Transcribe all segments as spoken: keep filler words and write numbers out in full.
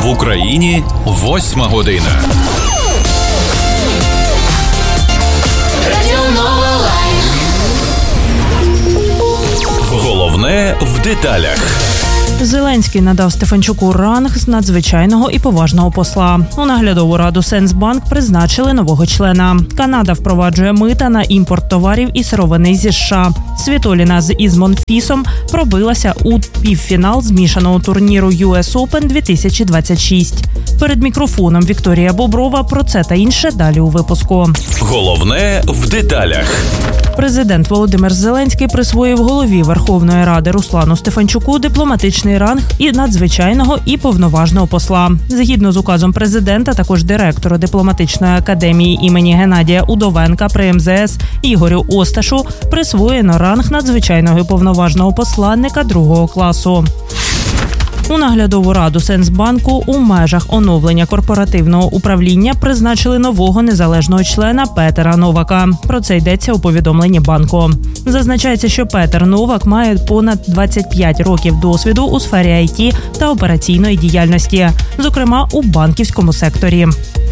В Україні восьма година. Головне в деталях. Зеленський надав Стефанчуку ранг з надзвичайного і поважного посла. У наглядову раду Сенсбанк призначили нового члена. Канада впроваджує мита на імпорт товарів і сировини зі США. Світоліна з із Монфісом пробилася у півфінал змішаного турніру ю ес Open дві тисячі двадцять шість. Перед мікрофоном Вікторія Боброва. Про це та інше далі у випуску. Головне в деталях. Президент Володимир Зеленський присвоїв голові Верховної Ради Руслану Стефанчуку дипломатичний ранг і надзвичайного і повноважного посла. Згідно з указом президента, також директору дипломатичної академії імені Геннадія Удовенка при ем зе ес Ігорю Осташу присвоєно ранг надзвичайного і повноважного посланника другого класу. У наглядову раду Сенсбанку у межах оновлення корпоративного управління призначили нового незалежного члена Петера Новака. Про це йдеться у повідомленні банку. Зазначається, що Петер Новак має понад двадцять п'ять років досвіду у сфері ай ті та операційної діяльності, зокрема у банківському секторі.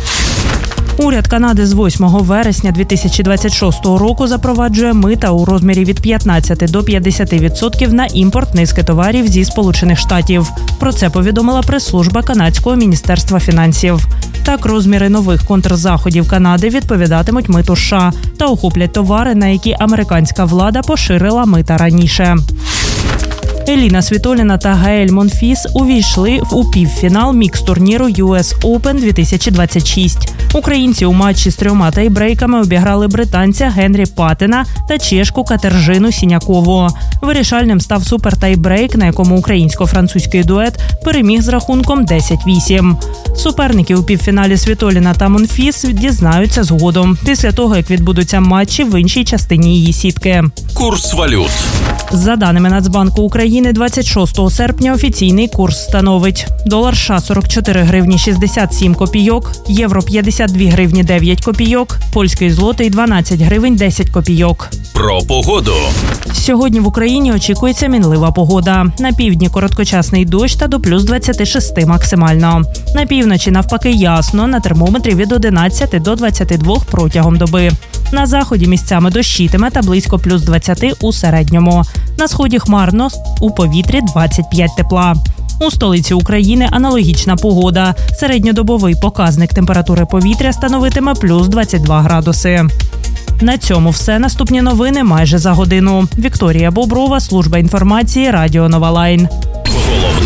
Уряд Канади з восьмого вересня дві тисячі двадцять шостого року запроваджує мита у розмірі від п'ятнадцяти до п'ятдесяти відсотків на імпорт низки товарів зі Сполучених Штатів. Про це повідомила прес-служба канадського міністерства фінансів. Так, розміри нових контрзаходів Канади відповідатимуть миту США та охоплять товари, на які американська влада поширила мита раніше. Еліна Світоліна та Гаель Монфіс увійшли у півфінал мікс-турніру ю ес Open дві тисячі двадцять шість. Українці у матчі з трьома тайбрейками обіграли британця Генрі Патена та чешку Катержину Сінякову. Вирішальним став супертайбрейк, на якому українсько-французький дует переміг з рахунком десять вісім. Суперники у півфіналі Світоліна та Монфіс дізнаються згодом, після того, як відбудуться матчі в іншій частині її сітки. Курс валют. За даними Нацбанку України, двадцять шостого серпня офіційний курс становить: долар США сорок чотири гривні шістдесят сім копійок, євро п'ятдесят дві гривні дев'ять копійок, польський злотий дванадцять гривень десять копійок. Про погоду. Сьогодні в Україні очікується мінлива погода. На півдні короткочасний дощ та до плюс двадцяти шести максимально. На півночі навпаки ясно, на термометрі від одинадцяти до двадцяти двох протягом доби. На заході місцями дощитиме та близько плюс двадцяти у середньому. На сході хмарно, у повітрі двадцять п'ять тепла. У столиці України аналогічна погода. Середньодобовий показник температури повітря становитиме плюс двадцять два градуси. На цьому все. Наступні новини майже за годину. Вікторія Боброва, служба інформації, Радіо Нова Лайн. Головне